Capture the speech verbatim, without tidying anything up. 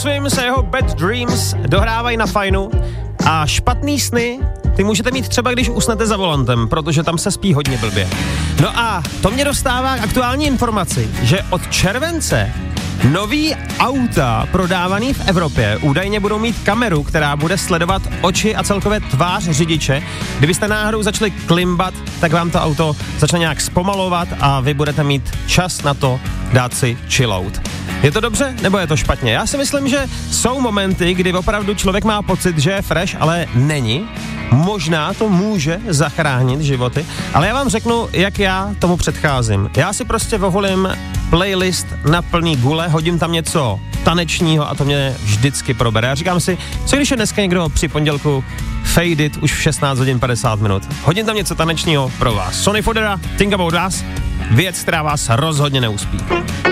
Svým se jeho Bad Dreams dohrávají na fajnu a špatný sny ty můžete mít třeba, když usnete za volantem, protože tam se spí hodně blbě. No a to mě dostává k aktuální informaci, že od července nový auta prodávaný v Evropě údajně budou mít kameru, která bude sledovat oči a celkově tvář řidiče. Kdybyste náhodou začali klimbat, tak vám to auto začne nějak zpomalovat a vy budete mít čas na to dát si chillout. Je to dobře, nebo je to špatně? Já si myslím, že jsou momenty, kdy opravdu člověk má pocit, že je fresh, ale není. Možná to může zachránit životy, ale já vám řeknu, jak já tomu předcházím. Já si prostě voholím playlist na plný gule, hodím tam něco tanečního a to mě vždycky probere. Já říkám si, co když je dneska někdo při pondělku faded už v šestnáct hodin padesát minut. Hodím tam něco tanečního pro vás. Sonny Fodera, Think About Us, věc, která vás rozhodně neuspí.